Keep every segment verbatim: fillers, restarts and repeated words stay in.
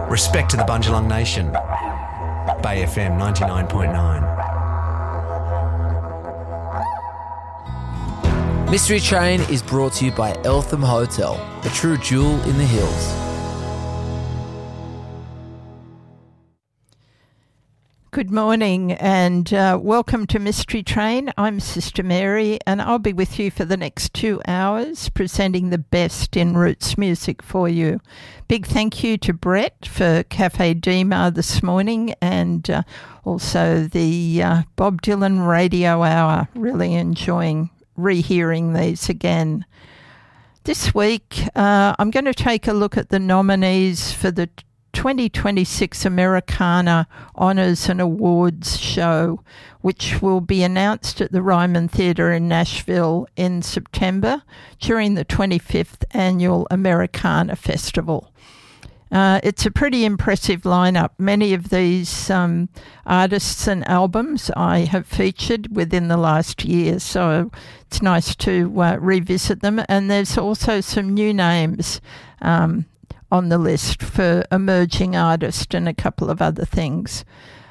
Respect to the Bundjalung Nation. Bay F M ninety-nine point nine. Mystery Train is brought to you by Eltham Hotel, a true jewel in the hills. Good morning and uh, welcome to Mystery Train. I'm Sister Mary and I'll be with you for the next two hours presenting the best in roots music for you. Big thank you to Brett for Cafe Dima this morning and uh, also the uh, Bob Dylan Radio Hour. Really enjoying rehearing these again. This week uh, I'm going to take a look at the nominees for the twenty twenty-six Americana Honours and Awards show, which will be announced at the Ryman Theatre in Nashville in September during the twenty-fifth Annual Americana Festival. Uh, it's a pretty impressive lineup. Many of these um, artists and albums I have featured within the last year, so it's nice to uh, revisit them. And there's also some new names um, on the list for emerging artists and a couple of other things.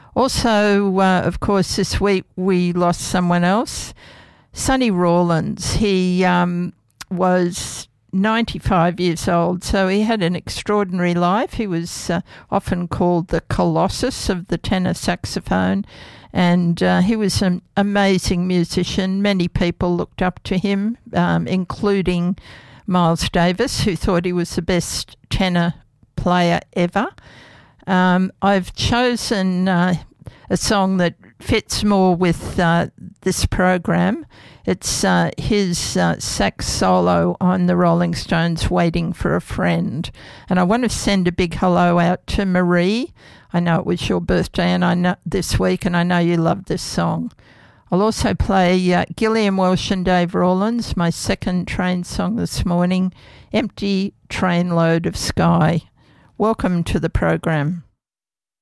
Also, uh, of course, this week we lost someone else, Sonny Rollins. He um, was ninety-five years old, so he had an extraordinary life. He was uh, often called the Colossus of the tenor saxophone, and uh, he was an amazing musician. Many people looked up to him, um, including Miles Davis, who thought he was the best tenor player ever. Um, I've chosen uh, a song that fits more with uh, this program. It's uh, his uh, sax solo on the Rolling Stones' Waiting for a Friend. And I want to send a big hello out to Marie. I know it was your birthday and I know this week, and I know you love this song. I'll also play uh, Gillian Welsh and Dave Rawlins, my second train song this morning, Empty Trainload of Sky. Welcome to the program.